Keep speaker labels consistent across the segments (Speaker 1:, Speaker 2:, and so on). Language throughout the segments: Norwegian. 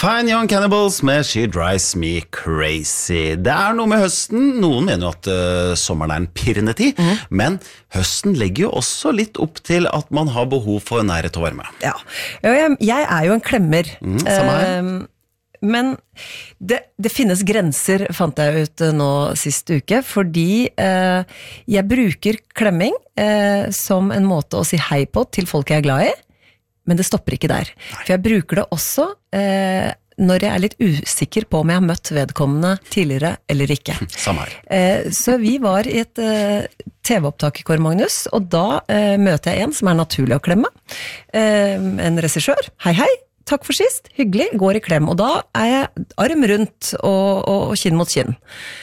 Speaker 1: Fine Young Cannibals med She Drives Me Crazy. Det noe med høsten. Noen mener jo at sommeren en pirrende tid, men høsten legger jo også litt opp til at man har behov for nærhet og varme.
Speaker 2: Ja, jeg jo en klemmer.
Speaker 1: Samme her.
Speaker 2: Men det finnes grenser, fant jeg ut nå sist uke, fordi jeg bruker klemming som en måte å si hei på til folk jeg glad i, men det stopper ikke der. For jeg bruker det også når jeg litt usikker på om jeg har møtt vedkommende tidligere eller ikke.
Speaker 1: Samme her.
Speaker 2: Så vi var i et TV-opptak i Kåre Magnus, og da møter jeg en som naturlig å klemme. En regissør. Hei, hei. Takk for sist, hyggelig, går i klem, og da jeg arm rundt og kinn mot kinn.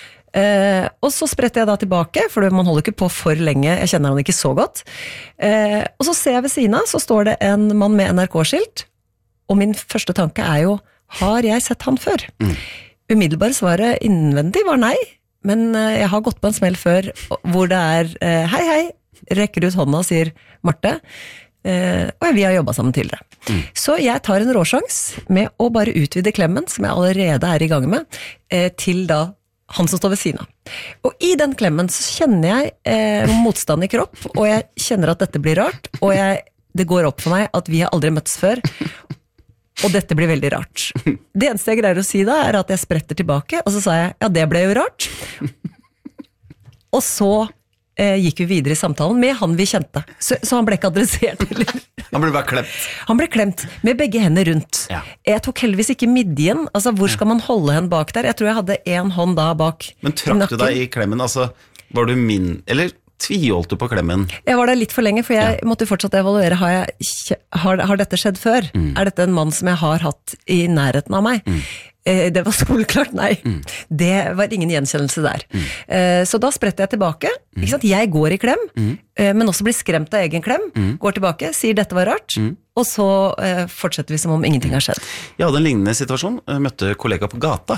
Speaker 2: Og så spretter jeg da tilbake, for man holder ikke på for lenge, jeg kjenner han ikke så godt. Og så ser jeg ved siden av, så står det en mann med NRK-skilt, og min første tanke jo, har jeg sett han før? Umiddelbare svaret innvendig var nei, men jeg har gått på en smell før, hvor det hei, hei, rekker ut hånda og sier, Marte, og vi har jobbet sammen tidligere. Så jeg tar en råsjans med å bare utvide klemmen, som jeg allerede i gang med, til da han som står ved siden av. Og i den klemmen så kjenner jeg motstand i kropp, og jeg kjenner at dette blir rart, og det går opp for meg at vi har aldri møttes før, og dette blir veldig rart. Det eneste jeg greier å si da, at jeg spretter tilbake, og så sa jeg, ja, det ble jo rart. Og så gikk vi videre i samtalen med han vi kjente. Så han ble ikke adressert.
Speaker 1: Han ble bare klemt.
Speaker 2: Han ble klemt med begge hender rundt.
Speaker 1: Ja.
Speaker 2: Jeg tok heldigvis ikke midjen. Altså, hvor skal man holde henne bak der? Jeg tror jeg hadde en hånd da bak.
Speaker 1: Men trakk du deg i klemmen? Altså, var du eller tviholdt du på klemmen? Jeg
Speaker 2: var der litt for lenge, for jeg måtte fortsatt evaluere. Har dette skjedd før? Dette en mann som jeg har hatt i nærheten av meg? Det var soleklart nei. Det var ingen gjenkjennelse der. Så da spretter jeg tilbake. Ikke sant? Jeg går i klem, men også blir skremt av egen klem. Går tilbake, sier dette var rart, og så fortsetter vi som om ingenting har skjedd.
Speaker 1: Jeg hadde en lignende situasjon. Jeg møtte kollega på gata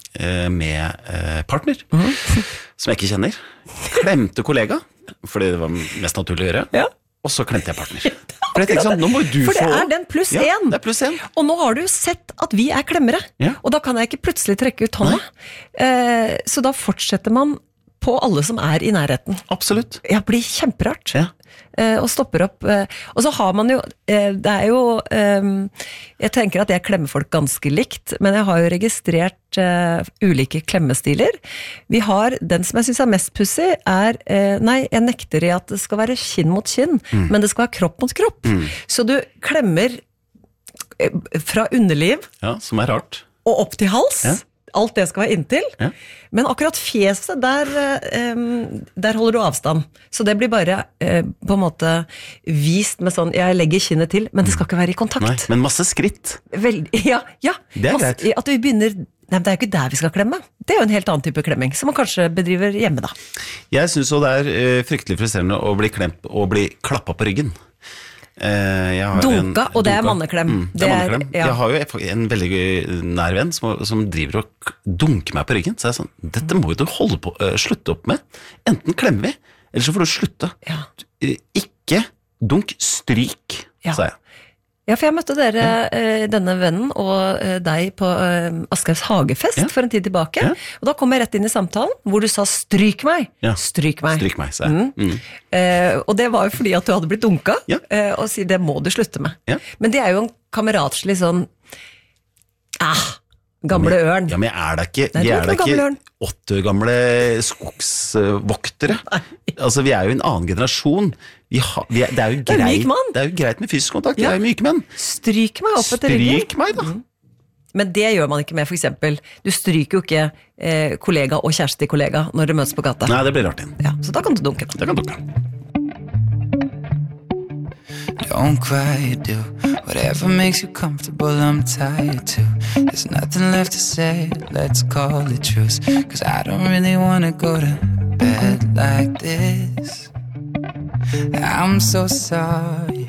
Speaker 1: med partner, som jeg ikke kjenner. Klemte kollega, fordi det var mest naturlig å gjøre. Ja. Og så klemte jeg partner. For jeg tenker sånn, nå må du
Speaker 2: for det den +1.
Speaker 1: Ja, det +1.
Speaker 2: Og nå har du jo sett at vi klemmere. Ja. Og da kan jeg ikke plutselig trekke ut hånda. Så da fortsetter man på alle som i nærheten.
Speaker 1: Absolutt.
Speaker 2: Ja, det blir kjemperart.
Speaker 1: Ja.
Speaker 2: Og stopper opp. Og så har man jo, det jo, jeg tenker at jeg klemmer folk ganske likt, men jeg har jo registrert ulike klemmestiler. Vi har, den som jeg synes mest pussig nei, jeg nekter i at det skal være kinn mot kinn, men det skal være kropp mot kropp. Så du klemmer fra underliv,
Speaker 1: ja, som rart,
Speaker 2: og opp til hals. Ja. Alt det skal være inntil, men akkurat fjeset, der holder du avstand. Så det blir bare på en måte vist med sånn, jeg legger kinnet til, men det skal ikke være i kontakt.
Speaker 1: Nei, men masse skritt.
Speaker 2: Ja,
Speaker 1: det greit.
Speaker 2: At vi begynner, nei, det jo ikke der vi skal klemme. Det jo en helt annen type klemming, som man kanskje bedriver hjemme da. Jeg
Speaker 1: synes jo det fryktelig frustrerende å bli klemt og bli klappet på ryggen.
Speaker 2: Dunka, og det manneklem.
Speaker 1: Det manneklem. Ja. Jeg har jo en veldig nær venn som driver og dunker meg på ryggen, så jeg sånn, dette må jo du slutte opp med. Enten klemmer vi, eller så får du slutte. Ja. Ikke dunk, stryk, sa jeg.
Speaker 2: Ja, for jeg møtte dere, denne vennen og deg på Aschehougs hagefest for en tid tilbake, og da kom jeg rett inn i samtalen, hvor du sa, stryk meg, stryk meg.
Speaker 1: Stryk meg, sa jeg.
Speaker 2: Og det var jo fordi at du hadde blitt dunka, og sier, det må du slutte med. Ja. Men det jo en kameratslig sånn, gamle ørn.
Speaker 1: Ja, men vi ikke 8 år gamle skogsvoktere. Altså, vi jo en annen generasjon. Det jo greit med fysisk kontakt. Vi jo myke menn.
Speaker 2: Stryk meg opp etter ryggen.
Speaker 1: Stryk meg, da.
Speaker 2: Men det gjør man ikke med, for eksempel. Du stryker jo ikke kollega og kjæreste til kollega når du møtes på gata.
Speaker 1: Nei, det blir rart inn.
Speaker 2: Ja, så da kan du dunke.
Speaker 1: Det kan dunke.
Speaker 3: Don't cry, you do whatever makes you comfortable. I'm tired too. There's nothing left to say. Let's call it truce. 'Cause I don't really wanna go to bed like this. I'm so sorry